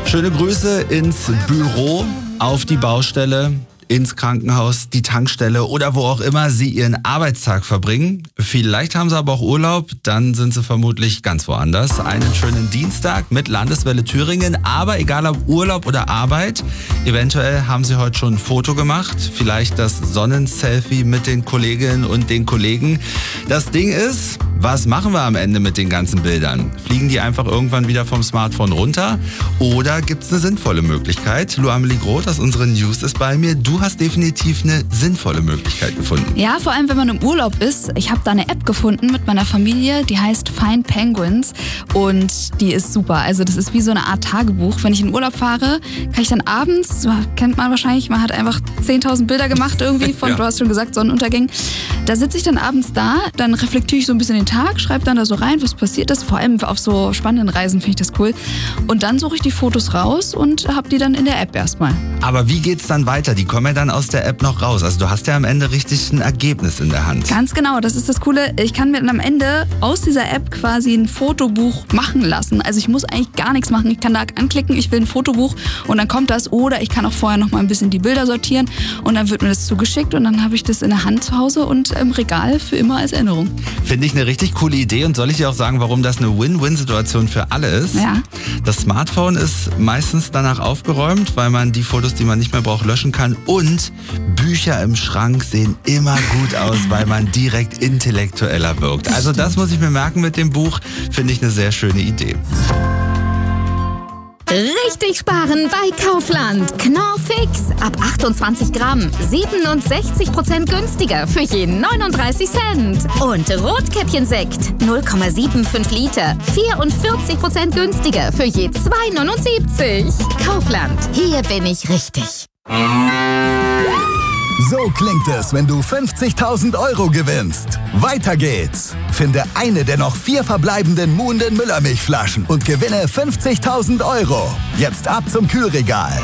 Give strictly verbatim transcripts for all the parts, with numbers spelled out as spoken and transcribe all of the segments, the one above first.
Schöne Grüße ins Büro, auf die Baustelle, ins Krankenhaus, die Tankstelle oder wo auch immer Sie Ihren Arbeitstag verbringen. Vielleicht haben Sie aber auch Urlaub, dann sind Sie vermutlich ganz woanders. Einen schönen Dienstag mit Landeswelle Thüringen, aber egal ob Urlaub oder Arbeit, eventuell haben Sie heute schon ein Foto gemacht, vielleicht das Sonnenselfie mit den Kolleginnen und den Kollegen. Das Ding ist, was machen wir am Ende mit den ganzen Bildern? Fliegen die einfach irgendwann wieder vom Smartphone runter? Oder gibt es eine sinnvolle Möglichkeit? Lu-Amelie Groth aus unseren News ist bei mir. Du hast definitiv eine sinnvolle Möglichkeit gefunden. Ja, vor allem, wenn man im Urlaub ist. Ich habe da eine App gefunden mit meiner Familie, die heißt Find Penguins und die ist super. Also das ist wie so eine Art Tagebuch. Wenn ich in Urlaub fahre, kann ich dann abends, so kennt man wahrscheinlich, man hat einfach zehntausend Bilder gemacht irgendwie von, ja. Du hast schon gesagt, Sonnenuntergängen. Da sitze ich dann abends da, dann reflektiere ich so ein bisschen den Tag, schreibe dann da so rein, was passiert ist. Vor allem auf so spannenden Reisen finde ich das cool. Und dann suche ich die Fotos raus und habe die dann in der App erstmal. Aber wie geht's dann weiter? Die kommen ja dann aus der App noch raus. Also du hast ja am Ende richtig ein Ergebnis in der Hand. Ganz genau, das ist das Coole. Ich kann mir dann am Ende aus dieser App quasi ein Fotobuch machen lassen. Also ich muss eigentlich gar nichts machen. Ich kann da anklicken, ich will ein Fotobuch und dann kommt das. Oder ich kann auch vorher noch mal ein bisschen die Bilder sortieren und dann wird mir das zugeschickt und dann habe ich das in der Hand zu Hause und im Regal für immer als Erinnerung. Finde ich eine richtig coole Idee und soll ich dir auch sagen, warum das eine Win-Win-Situation für alle ist? Ja. Das Smartphone ist meistens danach aufgeräumt, weil man die Fotos, die man nicht mehr braucht, löschen kann und Bücher im Schrank sehen immer gut aus, weil man direkt intellektueller wirkt. Also das muss ich mir merken mit dem Buch, finde ich eine sehr schöne Idee. Richtig sparen bei Kaufland. Knorr Fix ab achtundzwanzig Gramm, siebenundsechzig Prozent günstiger für jeden neununddreißig Cent. Und Rotkäppchensekt null Komma fünfundsiebzig Liter, vierundvierzig Prozent günstiger für je zwei neunundsiebzig. Kaufland, hier bin ich richtig. So klingt es, wenn du fünfzigtausend Euro gewinnst. Weiter geht's. Finde eine der noch vier verbleibenden Muhnden Müllermilchflaschen und gewinne fünfzigtausend Euro. Jetzt ab zum Kühlregal.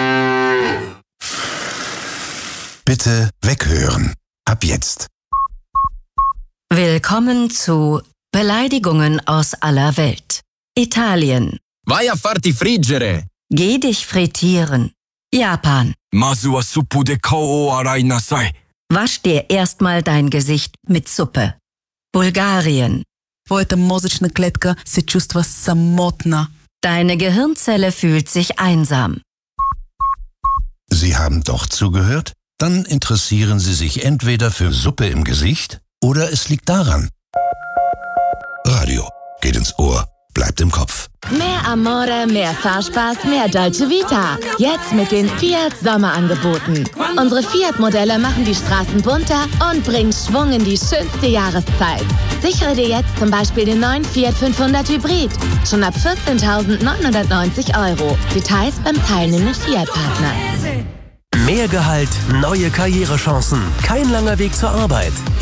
Bitte weghören. Ab jetzt. Willkommen zu Beleidigungen aus aller Welt. Italien. Vai a farti friggere. Geh dich frittieren. Japan. Masu wa suppu de kao arai nasai. Wasch dir erstmal dein Gesicht mit Suppe. Bulgarien. Твоята мозъчна клетка се чувства самотна. Deine Gehirnzelle fühlt sich einsam. Sie haben doch zugehört? Dann interessieren Sie sich entweder für Suppe im Gesicht oder es liegt daran. Radio geht ins Ohr, bleibt im Kopf. Mehr Amore, mehr Fahrspaß, mehr Dolce Vita. Jetzt mit den Fiat Sommerangeboten. Unsere Fiat-Modelle machen die Straßen bunter und bringen Schwung in die schönste Jahreszeit. Sichere dir jetzt zum Beispiel den neuen Fiat fünfhundert Hybrid. Schon ab vierzehntausendneunhundertneunzig Euro. Details beim teilnehmenden Fiat-Partner. Mehr Gehalt, neue Karrierechancen. Kein langer Weg zur Arbeit.